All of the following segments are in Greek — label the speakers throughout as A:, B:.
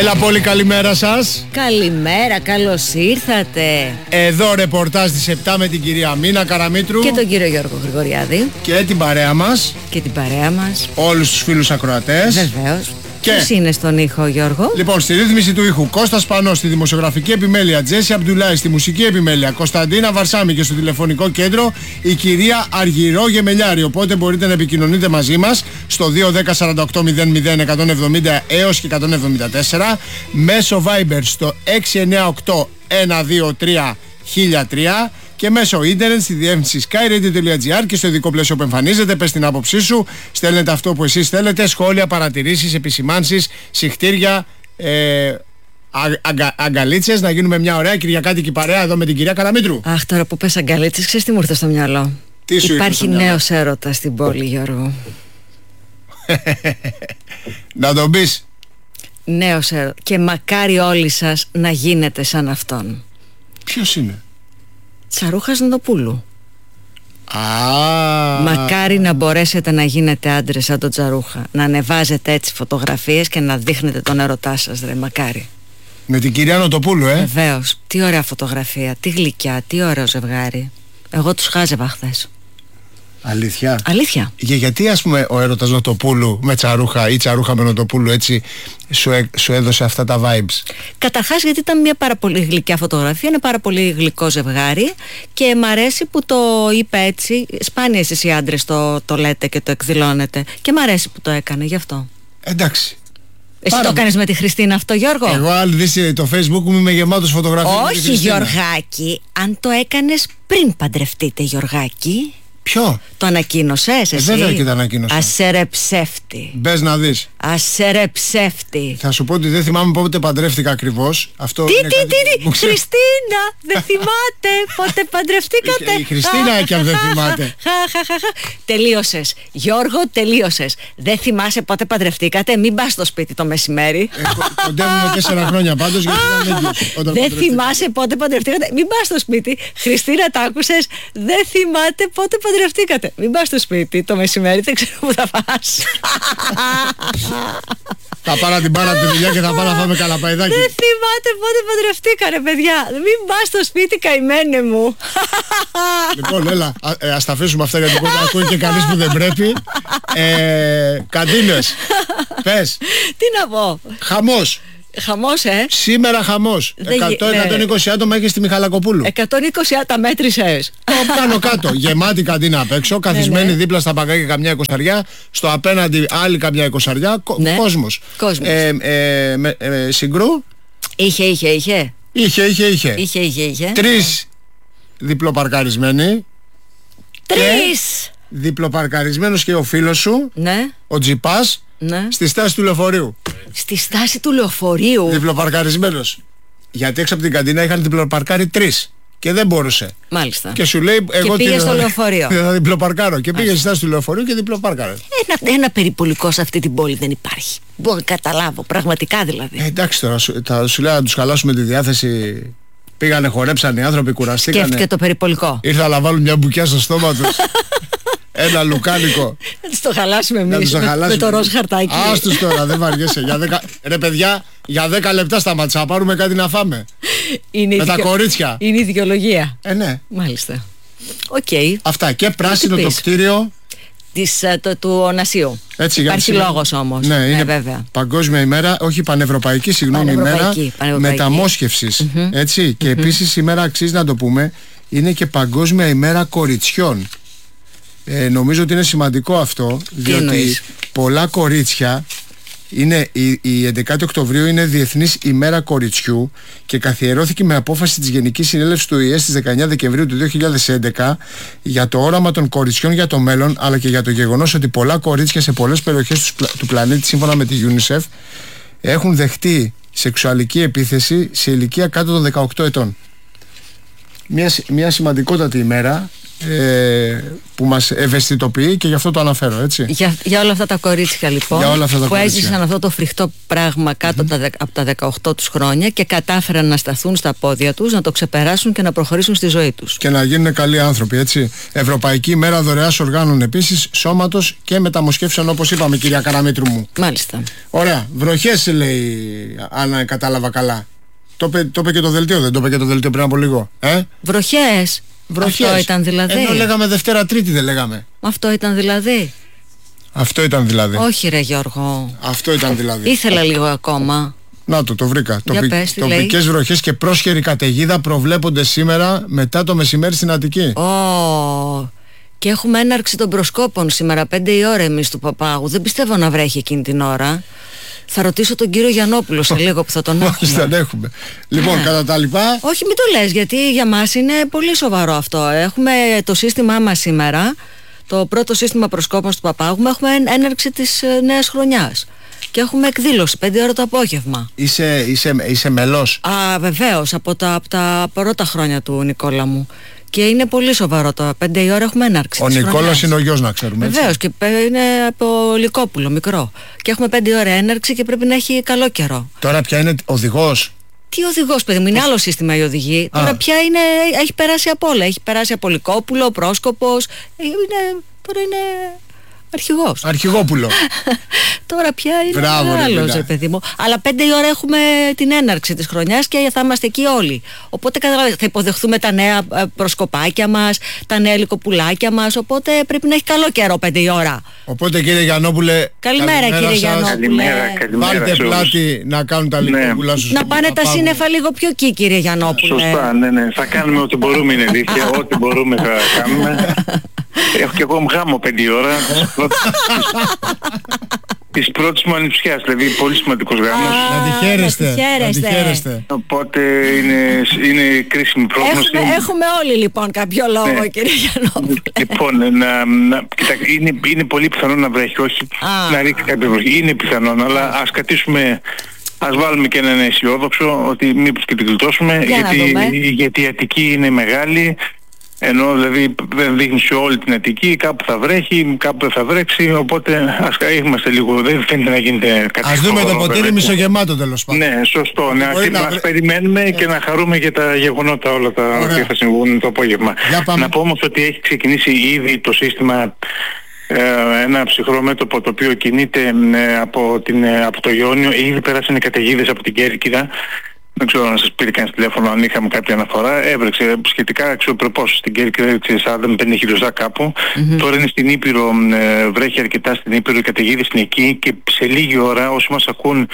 A: Έλα πολύ, καλημέρα σας.
B: Καλημέρα, καλώς ήρθατε.
A: Εδώ ρεπορτάζ της 7 με την κυρία Μίνα Καραμήτρου
B: Και τον κύριο Γιώργο Γρηγοριάδη.
A: και την παρέα μας.
B: Και την παρέα μας.
A: Όλους τους φίλους ακροατές.
B: Βεβαίως.
A: Και-
B: Ποιος είναι στον ήχο, Γιώργο?
A: Λοιπόν, στη ρύθμιση του ήχου Κώστας Πανός, στη δημοσιογραφική επιμέλεια Τζέσι Αμπτουλάη, στη μουσική επιμέλεια Κωνσταντίνα Βαρσάμι και στο τηλεφωνικό κέντρο η κυρία Αργυρό Γεμελιάρη. Οπότε μπορείτε να επικοινωνείτε μαζί μας στο 210 48 00 170 έως και 174, μέσω Viber στο 698 123 1003 και μέσω ίντερνετ στη διεύθυνση skyradio.gr και στο ειδικό πλαίσιο που εμφανίζεται. Πες την άποψή σου, στέλνετε αυτό που εσείς θέλετε, σχόλια, παρατηρήσεις, επισημάνσεις, συχτήρια, αγκαλίτσες, να γίνουμε μια ωραία κυριακάτικη παρέα εδώ με την κυρία Καραμήτρου.
B: Αχ, τώρα που πες αγκαλίτσες, ξέρεις τι μου ήρθε στο μυαλό?
A: Τι σου ήρθε
B: Υπάρχει
A: στο μυαλό?
B: νέος έρωτας στην πόλη, Γιώργο.
A: Να τον πεις.
B: Νέος έρωτας. Και μακάρι όλοι σας να γίνετε σαν αυτόν.
A: Ποιος είναι?
B: Τσαρούχας Νοτοπούλου.
A: Α,
B: Μακάρι να μπορέσετε να γίνετε άντρες σαν τον Τσαρούχα. Να ανεβάζετε έτσι φωτογραφίες και να δείχνετε τον έρωτά σας, ρε. Μακάρι.
A: με την κυρία Νοτοπούλου,
B: Βεβαίως. Τι ωραία φωτογραφία, τι γλυκιά, τι ωραίο ζευγάρι. Εγώ τους χάζευα χθες.
A: Αλήθεια.
B: Αλήθεια.
A: Γιατί ας πούμε ο έρωτας Νοτοπούλου με Τσαρούχα ή Τσαρούχα με Νοτοπούλου έτσι σου έδωσε αυτά τα vibes?
B: Καταρχάς γιατί ήταν μια πάρα πολύ γλυκιά φωτογραφία, είναι πάρα πολύ γλυκό ζευγάρι και μ' αρέσει που το είπε έτσι. Σπάνια εσείς οι άντρες το λέτε και το εκδηλώνετε και μ' αρέσει που το έκανε, γι' αυτό.
A: Εντάξει.
B: Εσύ το έκανες με τη Χριστίνα αυτό, Γιώργο?
A: Εγώ αν δεις το Facebook μου είμαι γεμάτος φωτογραφίες με τη
B: Όχι,
A: Χριστίνα.
B: Γιωργάκη, αν το έκανες πριν παντρευτείτε, Γιωργάκη.
A: Ποιο?
B: Το ανακοίνωσες εσύ?
A: Βέβαια και το ανακοίνωσα.
B: Άσε ρε ψεύτη.
A: Μπες να δεις.
B: Άσε ρε ψεύτη.
A: Θα σου πω ότι δεν θυμάμαι πότε παντρεύτηκα ακριβώς. Αυτό είναι κάτι που μου ξέρει.
B: Χριστίνα, δεν θυμάται πότε παντρευτήκατε?
A: Η Χριστίνα και αν δεν θυμάται.
B: Τελείωσες, Γιώργο, τελείωσες. Δεν θυμάσαι πότε παντρευτήκατε? Μην πας στο σπίτι το μεσημέρι.
A: Κοντεύουμε 4 χρόνια πάντως γιατί ήταν έγκυος όταν
B: Δεν
A: παντρεύτηκα.
B: θυμάσαι πότε παντρευτήκατε? Μην πας στο σπίτι. Χριστίνα, τα άκουσες? Δεν θυμάται πότε παντρευτήκατε. Μην πας στο σπίτι το μεσημέρι, δεν ξέρω που θα πας.
A: Θα πάω να την πάρω από τη δουλειά και θα πάω να φάμε καλαπαϊδάκι.
B: Δεν θυμάται πότε παντρευτήκανε, παιδιά. Μην πας στο σπίτι, καημένε μου.
A: Λοιπόν, έλα, ας τα αφήσουμε αυτά γιατί μπορεί να ακούει και κανείς που δεν πρέπει. Καντίνες, πες,
B: Τι να πω.
A: χαμός.
B: Χαμός,
A: Σήμερα χαμός.
B: Δεν
A: 100-120 άτομα έχει στη Μιχαλακοπούλου.
B: 120 τα μέτρησες.
A: Το πάνω κάτω. Γεμάτη καντίνα απ' έξω. Καθισμένη δίπλα στα παγκάκια καμιά εικοσαριά. Στο απέναντι άλλη καμιά εικοσαριά.
B: Ναι.
A: Κόσμος.
B: Κόσμος.
A: Συγκρού.
B: Είχε.
A: Είχε. 3 διπλοπαρκαρισμένοι.
B: 3.
A: Διπλοπαρκαρισμένος και ο φίλος σου,
B: Ναι,
A: ο Τζιπάς,
B: ναι.
A: στη στάση του λεωφορείου.
B: Στη στάση του λεωφορείου.
A: Διπλοπαρκαρισμένος. Γιατί έξω από την καντίνα είχαν διπλοπαρκάρει 3 και δεν μπορούσε.
B: Μάλιστα.
A: Και σου λέει, εγώ
B: πήγε
A: τι
B: στο λεωφορείο.
A: Θα διπλοπαρκάρω. Και πήγε στη στάση του λεωφορείου και διπλοπάρκαρε.
B: Ένα περιπολικό σε αυτή την πόλη δεν υπάρχει. Μπορώ να καταλάβω, πραγματικά δηλαδή.
A: Εντάξει τώρα, σου λέει να τους χαλάσουμε τη διάθεση. Πήγανε, χορέψαν οι άνθρωποι, κουραστήκανε.
B: Σκέφτηκε το περιπολικό.
A: Ήρθα να βάλουν μια μπουκιά στο στόμα τους. Ένα λουκάνικο.
B: Να τους το χαλάσουμε
A: Να τους
B: εμείς
A: το
B: με
A: χαλάσουμε.
B: το ροζ χαρτάκι.
A: Άστους τώρα, δεν βαριέσαι. Ρε παιδιά, για 10 λεπτά σταμάτησα να πάρουμε κάτι να φάμε.
B: Είναι
A: Με τα κορίτσια.
B: Είναι η δικαιολογία.
A: Ναι.
B: Μάλιστα. Οκ.
A: Αυτά. Και πράσινο
B: Τι
A: το
B: πεις?
A: κτίριο.
B: Του Ονασίου.
A: Έτσι,
B: Υπάρχει
A: σήμερα.
B: λόγος όμως.
A: Ναι, είναι
B: βέβαια.
A: παγκόσμια ημέρα, όχι πανευρωπαϊκή, συγγνώμη, ημέρα
B: Πανευρωπαϊκή.
A: μεταμόσχευσης. Έτσι, και επίσης σήμερα αξίζει να το πούμε, είναι και παγκόσμια ημέρα κοριτσιών. Νομίζω ότι είναι σημαντικό αυτό, διότι
B: εννοείς?
A: πολλά κορίτσια η 11η Οκτωβρίου είναι Διεθνής ημέρα κοριτσιού και καθιερώθηκε με απόφαση της Γενικής Συνέλευσης του ΟΗΕ στις 19 Δεκεμβρίου του 2011 για το όραμα των κοριτσιών για το μέλλον, αλλά και για το γεγονός ότι πολλά κορίτσια σε πολλές περιοχές του πλανήτη, σύμφωνα με τη UNICEF, έχουν δεχτεί σεξουαλική επίθεση σε ηλικία κάτω των 18 ετών. Μια σημαντικότατη ημέρα που μας ευαισθητοποιεί και γι' αυτό το αναφέρω, έτσι.
B: Για όλα αυτά τα κορίτσια λοιπόν που έζησαν αυτό το φρικτό πράγμα κάτω από τα 18 τους χρόνια και κατάφεραν να σταθούν στα πόδια τους, να το ξεπεράσουν και να προχωρήσουν στη ζωή τους. Και
A: να γίνουν καλοί άνθρωποι, έτσι. Ευρωπαϊκή μέρα δωρεάς οργάνων επίσης, σώματος και μεταμοσχεύσεων, όπως είπαμε, κυρία Καραμήτρου μου.
B: Μάλιστα.
A: Ωραία. Βροχές, λέει, αν κατάλαβα καλά. Το είπε και το δελτίο, δεν το είπε και το δελτίο πριν από λίγο?
B: Βροχές. Αυτό ήταν δηλαδή?
A: Ενώ λέγαμε Δευτέρα Τρίτη, δεν λέγαμε?
B: Αυτό ήταν δηλαδή?
A: Αυτό ήταν δηλαδή.
B: Όχι ρε Γιώργο.
A: Αυτό ήταν δηλαδή.
B: Ήθελα λίγο ακόμα.
A: Να το βρήκα. Τοπικές βροχές και πρόσχερη καταιγίδα προβλέπονται σήμερα μετά το μεσημέρι στην Αττική.
B: Και έχουμε έναρξη των προσκόπων σήμερα 5 η ώρα εμείς του Παπάγου. Δεν πιστεύω να βρέχει εκείνη την ώρα. Θα ρωτήσω τον κύριο Γιαννόπουλο σε λίγο που θα τον έχουμε.
A: Όχι, δεν έχουμε. Λοιπόν, κατά τα λοιπά.
B: Όχι, μην το λες, γιατί για μας είναι πολύ σοβαρό αυτό. Έχουμε το σύστημά μας σήμερα, το πρώτο σύστημα προσκόπων του Παπάγου. Έχουμε έναρξη της νέας χρονιάς. Και έχουμε εκδήλωση 5 ώρα το απόγευμα.
A: Είσαι μελός?
B: Βεβαίως, από τα πρώτα χρόνια του Νικόλα μου. Και είναι πολύ σοβαρό το 5 η ώρα έχουμε έναρξη.
A: Ο Νικόλας είναι ο γιος, να ξέρουμε.
B: Βεβαίως, και είναι από Λυκόπουλο, μικρό. Και έχουμε 5 ώρα έναρξη και πρέπει να έχει καλό καιρό.
A: Τώρα πια είναι οδηγός?
B: Τι οδηγός, παιδί μου, είναι άλλο σύστημα η οδηγή. Τώρα πια έχει περάσει από όλα. Έχει περάσει από Λυκόπουλο, Πρόσκοπος. Τώρα είναι αρχηγός.
A: Αρχηγόπουλο.
B: Τώρα πια είναι άλλος, παιδί μου. Αλλά 5 η ώρα έχουμε την έναρξη της χρονιάς και θα είμαστε εκεί όλοι. Οπότε θα υποδεχθούμε τα νέα προσκοπάκια μας, τα νέα λυκοπουλάκια μας. Οπότε πρέπει να έχει καλό καιρό 5 η ώρα.
A: Οπότε κύριε Γιαννόπουλε,
B: καλημέρα κύριε Γιαννόπουλε.
C: Καλημέρα.
A: Βάλτε πλάτη να κάνουν τα λυκοπουλά σου.
B: Να πάνε τα σύννεφα λίγο πιο εκεί, κύριε Γιαννόπουλε.
C: Σωστά, ναι. Θα κάνουμε ό,τι μπορούμε, είναι αλήθεια. Ό,τι μπορούμε θα κάνουμε. Έχω και εγώ γάμο 5 ώρα της πρώτης μου ανιψιάς, δηλαδή πολύ σημαντικός γάμος.
A: Να τη χαίρεστε.
C: Οπότε είναι κρίσιμη πρόγνωση.
B: Έχουμε όλοι λοιπόν κάποιο λόγο, κύριε Γιαννόπουλε.
C: Λοιπόν, είναι πολύ πιθανό να βρέχει, όχι να ρίξει κάποια βροχή. Είναι πιθανό, αλλά ας κρατήσουμε, ας βάλουμε και έναν αισιόδοξο ότι μήπως και την γλιτώσουμε, γιατί η Αττική είναι μεγάλη. Ενώ δηλαδή δεν δείχνει σε όλη την Αττική, κάπου θα βρέχει, κάπου δεν θα βρέξει, οπότε ας είμαστε λίγο, δεν φαίνεται να γίνεται κάτι.
A: Ας δούμε το ποτήρι μισογεμάτο τέλος πάντων.
C: Ναι, σωστό, ας περιμένουμε και να χαρούμε για τα γεγονότα όλα τα οποία θα συμβούν το απόγευμα. Να πω όμως ότι έχει ξεκινήσει ήδη το σύστημα, ένα ψυχρό μέτωπο το οποίο κινείται από το Ιόνιο, ήδη περάσανε καταιγίδες από την Κέρκυρα. Δεν ξέρω να σας πήρε κανείς τηλέφωνο αν είχαμε κάποια αναφορά. Έβρεξε σχετικά αξιοπρεπώς στην Κέρκυρα, 40-50 χιλιοστά κάπου. Τώρα είναι στην Ήπειρο, βρέχει αρκετά στην Ήπειρο, οι καταιγίδες είναι εκεί και σε λίγη ώρα όσοι μας ακούν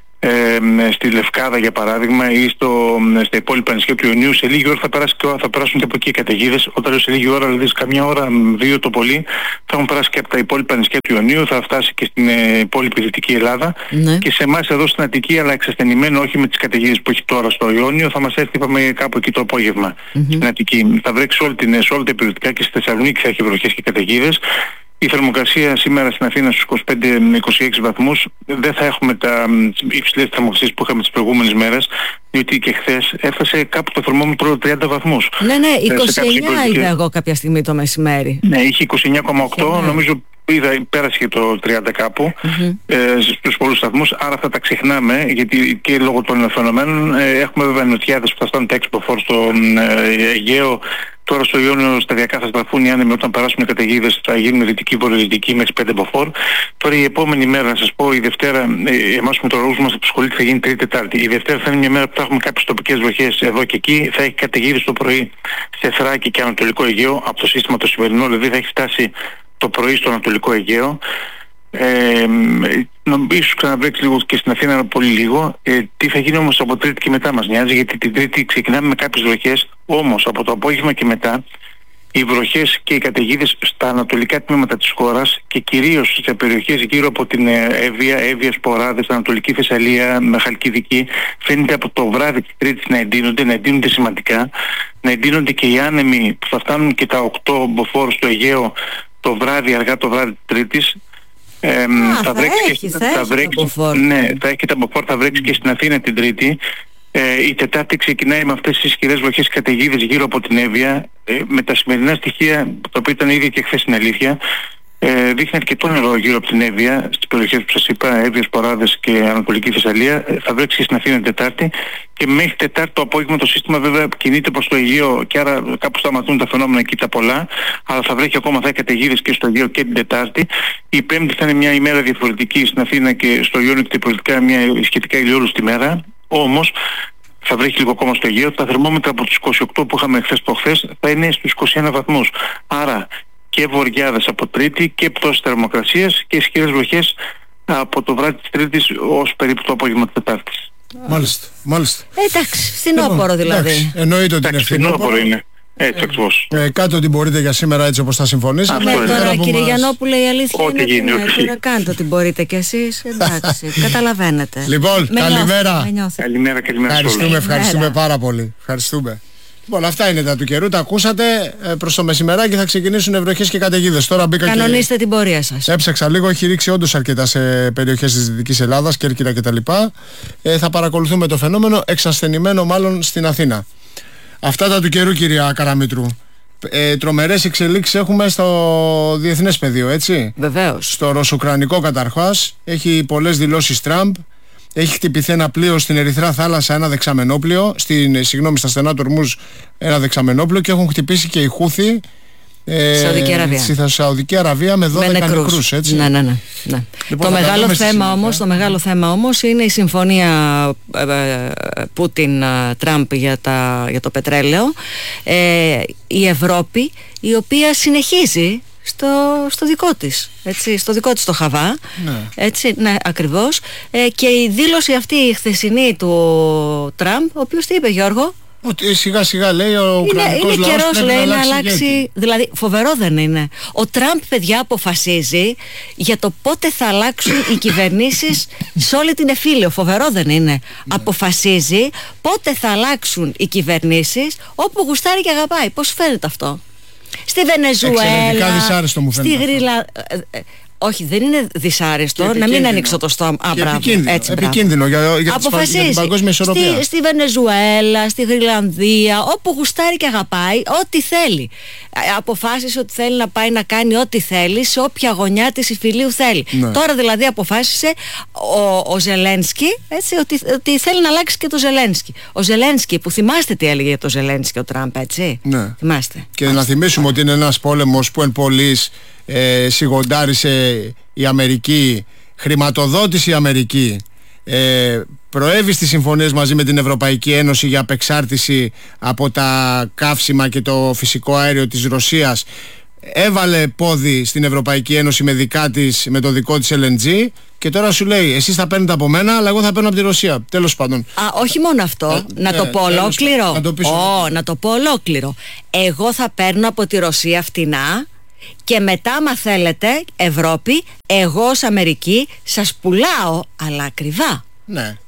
C: στη Λευκάδα για παράδειγμα ή στα υπόλοιπα νησιά του Ιωνίου, σε λίγη ώρα θα περάσουν και από εκεί οι καταιγίδες. Όταν λέω σε λίγη ώρα, δηλαδή σε καμιά ώρα, 2 το πολύ, θα έχουν περάσει και από τα υπόλοιπα νησιά του Ιωνίου, θα φτάσει και στην υπόλοιπη Δυτική Ελλάδα. Ναι. Και σε εμάς εδώ στην Αττική, αλλά εξασθενημένο όχι με τις καταιγίδες που έχει τώρα στο Ιόνιο, θα μας έρθει, είπαμε, κάπου εκεί το απόγευμα στην Αττική. Θα βρέξει σε όλα τα υπηρετικά και στη Θεσσαλονίκη θα έχει βροχές και καταιγίδες. Η θερμοκρασία σήμερα στην Αθήνα στους 25 με 26 βαθμούς. Δεν θα έχουμε τα υψηλές θερμοκρασίες που είχαμε τις προηγούμενες μέρες, διότι και χθες έφτασε κάπου το θερμόμετρο 30 βαθμούς.
B: Ναι, 29 είδα εγώ κάποια στιγμή το μεσημέρι.
C: Ναι, είχε 29,8, νομίζω πέρασε και το 30 κάπου στους πολλούς σταθμούς, άρα θα τα ξεχνάμε, γιατί και λόγω των φαινομένων έχουμε βέβαια νοτιάδες που θα φτάνουν τα 6 μποφόρ στο Αιγαίο. Τώρα στο Ιόνιο σταδιακά θα στραφούν οι άνεμοι, όταν περάσουν οι καταιγίδες θα γίνουν δυτική, βορειοδυτική μέχρι 5 μποφόρ. Τώρα η επόμενη μέρα, να σας πω, η Δευτέρα, εμάς με το ρόλο μας απασχολεί, θα γίνει Τρίτη-Τετάρτη. Η Δευτέρα θα είναι μια μέρα που θα έχουμε κάποιες τοπικές βροχές εδώ και εκεί. Θα έχει καταιγίδες το πρωί σε Θράκη και Ανατολικό Αιγαίο από το σύστημα το σημερινό, δηλαδή θα έχει φτάσει το πρωί στο Ανατολικό Αιγαίο. Ίσως ξαναβρέξει λίγο και στην Αθήνα, πολύ λίγο. Τι θα γίνει όμως από Τρίτη και μετά μας νοιάζει, γιατί την Τρίτη ξεκινάμε με κάποιες βροχές, όμως από το απόγευμα και μετά οι βροχές και οι καταιγίδες στα ανατολικά τμήματα της χώρας και κυρίως σε περιοχές γύρω από την Εύβοια, Σποράδες, Ανατολική Θεσσαλία, Χαλκιδική, φαίνεται από το βράδυ της Τρίτης να εντείνονται σημαντικά, να εντείνονται και οι άνεμοι που θα φτάνουν και τα 8 μποφόρ στο Αιγαίο το βράδυ, αργά το βράδυ της Τρίτης.
B: Θα βρέξει και τα μποφόρ, θα βρέξει
C: και στην Αθήνα την Τρίτη. Η Τετάρτη ξεκινάει με αυτές τις ισχυρές βροχές καταιγίδες γύρω από την Εύβοια, με τα σημερινά στοιχεία, τα οποία ήταν ήδη και χθες στην αλήθεια. Δείχνει αρκετό νερό γύρω από την Εύβοια, στις περιοχές που σας είπα, Εύβοιας, Ποράδες και Ανατολική Θεσσαλία. Θα βρέξει και στην Αθήνα Τετάρτη, και μέχρι Τετάρτη το απόγευμα το σύστημα βέβαια κινείται προς το Αιγαίο, και άρα κάπου σταματούν τα φαινόμενα εκεί τα πολλά, αλλά θα βρέχει ακόμα, θα έχει καταιγίδες και στο Αιγαίο και την Τετάρτη. Η Πέμπτη θα είναι μια ημέρα διαφορετική στην Αθήνα και στο Ιόνιο, και πολιτικά μια σχετικά ηλιόλουστη μέρα. Όμως θα βρέχει λίγο ακόμα στο Αιγαίο. Τα θερμόμετρα από τους 28 που είχαμε χθες προχθές θα είναι στους 21 βαθμούς. Άρα και βοριάδες από Τρίτη και πτώση θερμοκρασίας και ισχυρές βροχές από το βράδυ της Τρίτης ως περίπου το απόγευμα της Τετάρτης.
A: Μάλιστα.
B: Εντάξει, φθινόπωρο δηλαδή.
A: Εντάξει, εννοείται ότι είναι φθινόπωρο.
C: Είναι. Έτσι ακριβώς.
A: Κάτω ό,τι μπορείτε για σήμερα, έτσι όπως θα συμφωνήσαμε.
B: Τώρα κύριε Γιαννόπουλε, η αλήθεια είναι ότι κάντε ό,τι μπορείτε κι εσείς. Εντάξει, καταλαβαίνετε.
A: Λοιπόν, καλημέρα.
C: Καλημέρα.
A: Ευχαριστούμε πάρα πολύ. Ευχαριστούμε. Λοιπόν, αυτά είναι τα του καιρού, τα ακούσατε. Προς το μεσημεράκι θα ξεκινήσουν βροχές και καταιγίδες. Τώρα μπήκα.
B: Κανονίστε την πορεία σας.
A: Έψαξα λίγο, έχει ρίξει όντως αρκετά σε περιοχές της Δυτικής Ελλάδας, Κέρκυρα κτλ. Θα παρακολουθούμε το φαινόμενο, εξασθενημένο μάλλον στην Αθήνα. Αυτά τα του καιρού, κυρία Καραμήτρου. Τρομερές εξελίξεις έχουμε στο διεθνές πεδίο, έτσι.
B: Βεβαίως.
A: Στο ρωσουκρανικό καταρχάς, έχει πολλές δηλώσεις Τραμπ. Έχει χτυπηθεί ένα πλοίο στην Ερυθρά Θάλασσα, ένα δεξαμενόπλοιο, στα στενά του Ορμούζ ένα δεξαμενόπλοιο, και έχουν χτυπήσει και οι Χούθοι στη Σαουδική Αραβία με 12 νεκρούς, έτσι.
B: Ναι. Λοιπόν, το μεγάλο θέμα όμως είναι η συμφωνία Πούτιν-Τραμπ για το πετρέλαιο. Η Ευρώπη, η οποία συνεχίζει στο δικό της, έτσι, στο δικό της το χαβά, έτσι, ναι, ακριβώς, και η δήλωση αυτή η χθεσινή του Τραμπ, ο οποίος τι είπε, Γιώργο?
A: Ότι σιγά σιγά λέει ο Ουκρανικός λαός
B: καιρός,
A: πρέπει
B: λέει,
A: να αλλάξει.
B: Δηλαδή φοβερό δεν είναι? Ο Τραμπ, παιδιά, αποφασίζει για το πότε θα αλλάξουν οι κυβερνήσεις σε όλη την εφήλιο. Φοβερό δεν είναι? Αποφασίζει πότε θα αλλάξουν οι κυβερνήσεις όπου γουστάρει και αγαπάει. Πώς φαίνεται αυτό? Στη Βενεζουέλα,
A: εξαιρετικά δυσάρεστο μου φαίνεται.
B: Όχι, δεν είναι δυσάρεστο, να μην ανοίξω το στόμα.
A: Επικίνδυνο για την παγκόσμια ισορροπία.
B: Στη Βενεζουέλα, στη Γρυλανδία, όπου γουστάρει και αγαπάει, ό,τι θέλει. Αποφάσισε ότι θέλει να πάει να κάνει ό,τι θέλει σε όποια γωνιά της υφηλίου θέλει. Ναι. Τώρα δηλαδή αποφάσισε ο Ζελένσκι, έτσι, ότι θέλει να αλλάξει και το Ζελένσκι. Ο Ζελένσκι, που θυμάστε τι έλεγε για το Ζελένσκι ο Τραμπ, έτσι. Ναι. Θυμάστε.
A: Και να θυμίσουμε ότι είναι ένας πόλεμος που εν πολλής σιγοντάρισε η Αμερική, χρηματοδότησε η Αμερική, προέβη στις συμφωνίες μαζί με την Ευρωπαϊκή Ένωση για απεξάρτηση από τα καύσιμα και το φυσικό αέριο της Ρωσίας, έβαλε πόδι στην Ευρωπαϊκή Ένωση με το δικό της LNG, και τώρα σου λέει εσείς θα παίρνετε από μένα, αλλά εγώ θα παίρνω από τη Ρωσία. Τέλος πάντων.
B: Όχι μόνο αυτό, να το πω ολόκληρο. Να το πω ολόκληρο. Εγώ θα παίρνω από τη Ρωσία φτηνά, και μετά, άμα θέλετε, Ευρώπη, εγώ ως Αμερική σας πουλάω, αλλά ακριβά.
A: Ναι.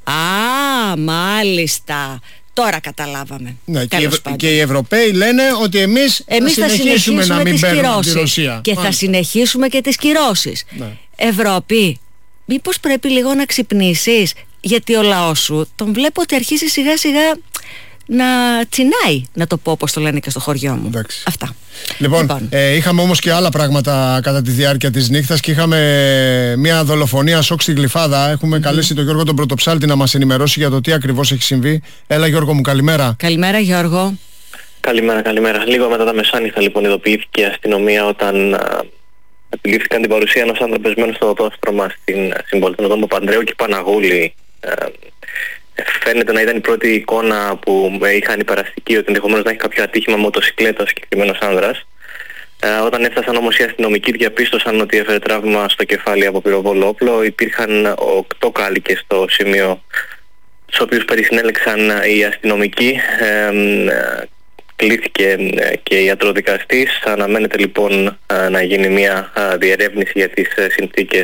B: Μάλιστα. Τώρα καταλάβαμε.
A: Ναι, και οι Ευρωπαίοι λένε ότι εμείς θα συνεχίσουμε να μην παίρνουμε τη Ρωσία.
B: Και θα συνεχίσουμε και τις κυρώσεις. Ναι. Ευρώπη, μήπως πρέπει λίγο να ξυπνήσεις? Γιατί ο λαός σου τον βλέπω ότι αρχίζει σιγά σιγά να τσινάει, να το πω όπως το λένε και στο χωριό μου.
A: Εντάξει.
B: Αυτά.
A: Λοιπόν, είχαμε όμως και άλλα πράγματα κατά τη διάρκεια της νύχτας, και είχαμε μια δολοφονία σοκ στη Γλυφάδα. Έχουμε καλέσει τον Γιώργο τον Πρωτοψάλτη να μας ενημερώσει για το τι ακριβώς έχει συμβεί. Έλα Γιώργο μου, καλημέρα.
B: Καλημέρα Γιώργο.
D: Καλημέρα. Λίγο μετά τα μεσάνυχτα λοιπόν ειδοποιήθηκε η αστυνομία όταν επιλήφθηκαν την παρουσία ενός άντρα πεσμένου στο οδόστρωμα στην συμπολίτευση των Παπανδρέου και Παναγούλη. Φαίνεται να ήταν η πρώτη εικόνα που είχαν υπεραστική ότι ενδεχομένως να έχει κάποιο ατύχημα μοτοσικλέτα ο συγκεκριμένος άνδρας. Όταν έφτασαν όμως οι αστυνομικοί, διαπίστωσαν ότι έφερε τραύμα στο κεφάλι από πυροβόλο όπλο. Υπήρχαν 8 κάλικες στο σημείο στους οποίους περισυνέλεξαν οι αστυνομικοί. Κλήθηκε και ιατροδικαστής. Αναμένεται λοιπόν να γίνει μια διερεύνηση για τις συνθήκες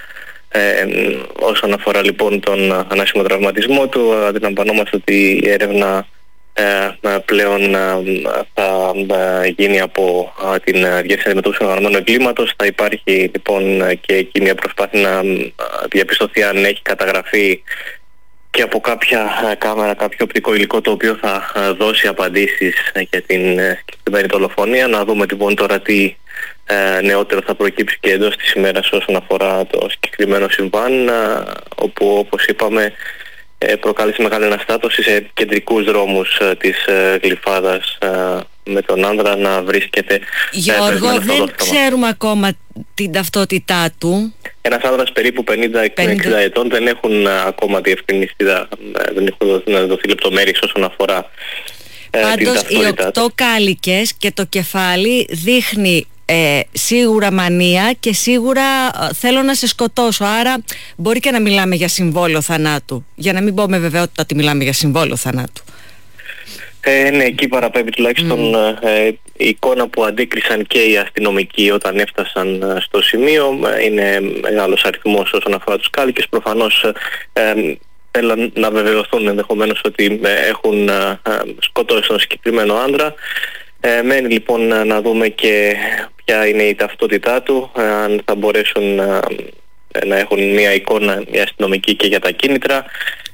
D: όσον αφορά λοιπόν τον ανάσημο τραυματισμό του. Αντιλαμβανόμαστε ότι η έρευνα πλέον θα γίνει από την Διεύθυνση Αντιμετώπισης Οργανωμένου Εγκλήματος. Θα υπάρχει λοιπόν και εκεί μια προσπάθεια να διαπιστωθεί αν έχει καταγραφεί και από κάποια κάμερα, κάποιο οπτικό υλικό το οποίο θα δώσει απαντήσεις για την συγκεκριμένη δολοφονία. Να δούμε λοιπόν τώρα τι νεότερο θα προκύψει και εντός της ημέρας όσον αφορά το συγκεκριμένο συμβάν, όπου όπως είπαμε προκάλεσε μεγάλη αναστάτωση σε κεντρικούς δρόμους της Γλυφάδας, με τον άνδρα να βρίσκεται.
B: Γιώργο, δεν ξέρουμε ακόμα την ταυτότητά του.
D: Ένας άνδρας περίπου 50-60 ετών, δεν έχουν ακόμα διευκρινιστεί, δεν έχουν δοθεί λεπτομέρειες όσον αφορά την ταυτότητά.
B: Οι 8 κάλικες και το κεφάλι δείχνει σίγουρα μανία και σίγουρα θέλω να σε σκοτώσω. Άρα μπορεί και να μιλάμε για συμβόλαιο θανάτου, για να μην πω με βεβαιότητα ότι μιλάμε για συμβόλαιο θανάτου.
D: Ναι, εκεί παραπέμπει τουλάχιστον η εικόνα που αντίκρισαν και οι αστυνομικοί όταν έφτασαν στο σημείο. Είναι μεγάλος αριθμός όσον αφορά τους κάλικες. Προφανώς θέλουν να βεβαιωθούν ενδεχομένως ότι έχουν σκοτώσει τον συγκεκριμένο άντρα. Μένει λοιπόν να δούμε και ποια είναι η ταυτότητά του, αν θα μπορέσουν να έχουν μια εικόνα οι αστυνομικοί και για τα κίνητρα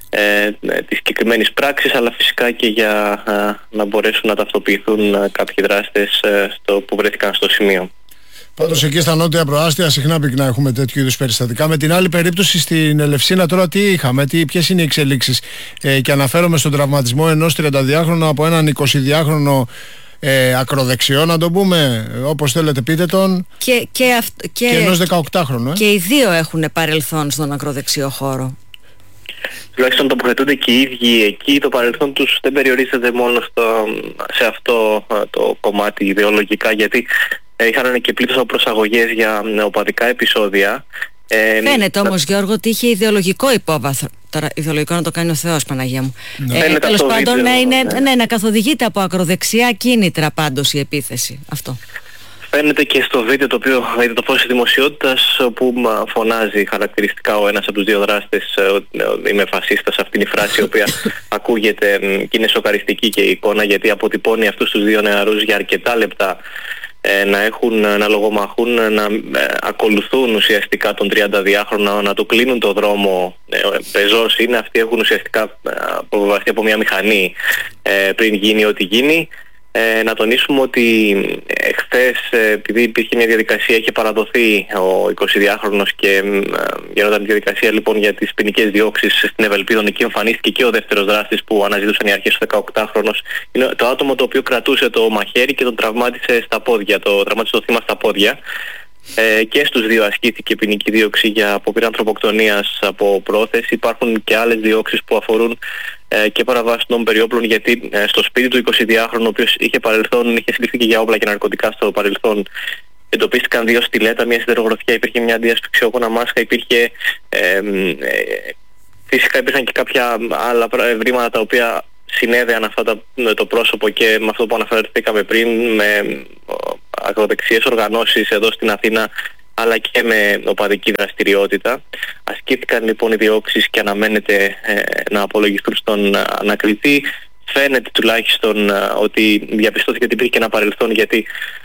D: της συγκεκριμένης πράξης, αλλά φυσικά και για να μπορέσουν να ταυτοποιηθούν κάποιοι δράστες που βρέθηκαν στο σημείο.
A: Πάντως εκεί στα νότια προάστια συχνά πυκνά έχουμε τέτοιου είδους περιστατικά. Με την άλλη περίπτωση στην Ελευσίνα τώρα τι είχαμε, ποιες είναι οι εξελίξεις? Και αναφέρομαι στον τραυματισμό ενός 32χρονου από έναν 22χρονο ακροδεξιό, να το πούμε, όπως θέλετε πείτε τον, και ενός 18χρονου.
B: Και οι δύο έχουν παρελθόν στον ακροδεξιό χώρο.
D: Τουλάχιστον τοποθετούνται και οι ίδιοι εκεί. Το παρελθόν τους δεν περιορίζεται μόνο σε αυτό το κομμάτι ιδεολογικά, γιατί είχαν και πλήθος από προσαγωγές για οπαδικά επεισόδια.
B: Φαίνεται όμως, Γιώργο, ότι είχε ιδεολογικό υπόβαθρο. Τώρα, ιδεολογικό να το κάνει ο Θεός, Παναγία μου. Τέλος πάντων, να καθοδηγείται από ακροδεξιά κίνητρα πάντως η επίθεση. Αυτό.
D: Φαίνεται και στο βίντεο το οποίο είδε το φως της δημοσιότητας, όπου φωνάζει χαρακτηριστικά ο ένας από τους δύο δράστες «Είμαι φασίστας», αυτή είναι η φράση η οποία ακούγεται και είναι σοκαριστική και η εικόνα, γιατί αποτυπώνει αυτούς τους δύο νεαρούς για αρκετά λεπτά να λογομαχούν, να ακολουθούν ουσιαστικά τον 32χρονο, να του κλείνουν το δρόμο. Πεζός είναι, αυτοί έχουν ουσιαστικά αποβεβαστεί από μια μηχανή πριν γίνει ό,τι γίνει. Να τονίσουμε ότι χθες, επειδή υπήρχε μια διαδικασία, είχε παραδοθεί ο 22χρονος και γινόταν διαδικασία λοιπόν για τις ποινικές διώξεις στην Ευελπίδων. Εκεί εμφανίστηκε και ο δεύτερος δράστης που αναζητούσαν οι αρχές, ο 18χρονος. Είναι το άτομο το οποίο κρατούσε το μαχαίρι και τον τραυμάτισε στα πόδια, τραυμάτισε το θύμα στα πόδια. Και στους δύο ασκήθηκε ποινική δίωξη για απόπειρα ανθρωποκτονίας από πρόθεση. Υπάρχουν και άλλες διώξεις που αφορούν και παραβάσεις των περιόπλων, γιατί στο σπίτι του 22χρονου, ο οποίος είχε συλληφθεί και για όπλα και ναρκωτικά στο παρελθόν, εντοπίστηκαν 2 στιλέτα, μια σιδερογροθιά, υπήρχε μια αντιασφυξιόγονα μάσκα, φυσικά υπήρχαν και κάποια άλλα ευρήματα τα οποία συνέδεαν το πρόσωπο και με αυτό που αναφερθήκαμε πριν, με ακροδεξιές οργανώσεις εδώ στην Αθήνα, αλλά και με οπαδική δραστηριότητα. Ασκήθηκαν λοιπόν οι διώξεις και αναμένεται να απολογιστούν στον ανακριτή. Φαίνεται τουλάχιστον ότι διαπιστώθηκε ότι υπήρχε ένα παρελθόν, γιατί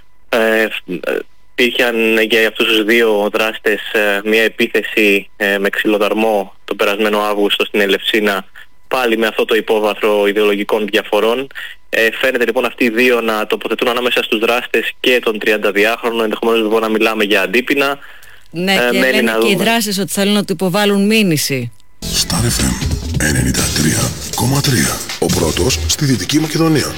D: υπήρχαν για αυτούς τους δύο δράστες μια επίθεση με ξυλοδαρμό τον περασμένο Αύγουστο στην Ελευσίνα, πάλι με αυτό το υπόβαθρο ιδεολογικών διαφορών. Φαίνεται λοιπόν αυτοί οι δύο να τοποθετούν ανάμεσα στους δράστες και τον 32χρονο, ενδεχομένως λοιπόν να μιλάμε για αντίπεινα.
B: Ναι, και λένε και οι δράστες ότι θέλουν να του υποβάλουν μήνυση.
E: Star FM 93,3, ο πρώτος στη Δυτική Μακεδονία.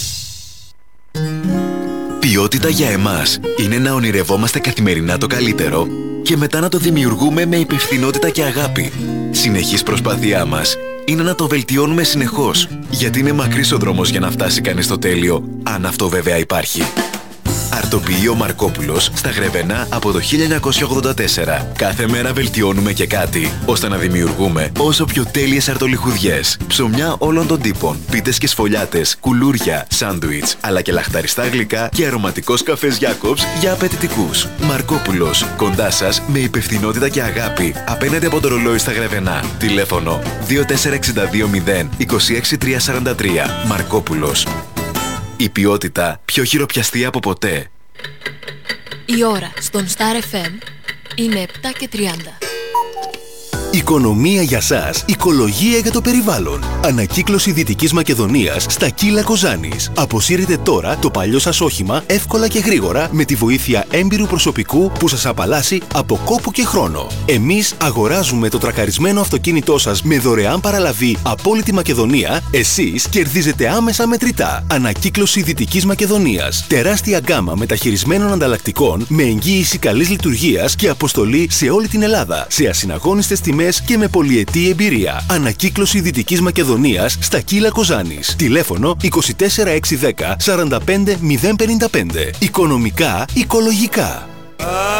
F: Ποιότητα για εμάς είναι να ονειρευόμαστε καθημερινά το καλύτερο και μετά να το δημιουργούμε με υπευθυνότητα και αγάπη. Συνεχής προσπάθειά μας είναι να το βελτιώνουμε συνεχώς, γιατί είναι μακρύς ο δρόμος για να φτάσει κανείς στο τέλειο, αν αυτό βέβαια υπάρχει. Αρτοποιείο Μαρκόπουλος στα Γρεβενά από το 1984. Κάθε μέρα βελτιώνουμε και κάτι, ώστε να δημιουργούμε όσο πιο τέλειες αρτολιχουδιές. Ψωμιά όλων των τύπων, πίτες και σφολιάτες, κουλούρια, σάντουιτς, αλλά και λαχταριστά γλυκά και αρωματικός καφές Jacobs για απαιτητικούς. Μαρκόπουλος, κοντά σας με υπευθυνότητα και αγάπη, απέναντι από το ρολόι στα Γρεβενά. Τηλέφωνο 24620 26343. Μαρκόπουλος. Η ποιότητα πιο χειροπιαστή από ποτέ.
G: Η ώρα στον Star FM είναι 7:30. Οικονομία για σας, οικολογία για το περιβάλλον. Ανακύκλωση Δυτικής Μακεδονίας στα Κύλα Κοζάνης. Αποσύρετε τώρα το παλιό σας όχημα εύκολα και γρήγορα με τη βοήθεια έμπειρου προσωπικού που σας απαλλάσσει από κόπο και χρόνο. Εμείς αγοράζουμε το τρακαρισμένο αυτοκίνητό σας με δωρεάν παραλαβή από όλη τη Μακεδονία. Εσείς κερδίζετε άμεσα μετρητά. Ανακύκλωση Δυτικής Μακεδονίας. Τεράστια γκάμα μεταχειρισμένων ανταλλακτικών με εγγύηση καλής λειτουργίας και αποστολή σε όλη την Ελλάδα. Σε ασυναγώνιστες τιμές και με πολυετή εμπειρία. Ανακύκλωση Δυτικής Μακεδονίας στα Κύλα Κοζάνης. Τηλέφωνο 24610 45055. Οικονομικά, οικολογικά.